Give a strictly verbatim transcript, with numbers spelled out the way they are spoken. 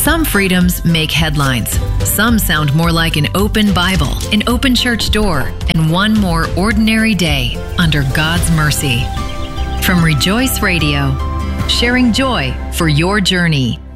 Some freedoms make headlines. Some sound more like an open Bible, an open church door, and one more ordinary day under God's mercy. From Rejoice Radio, sharing joy for your journey.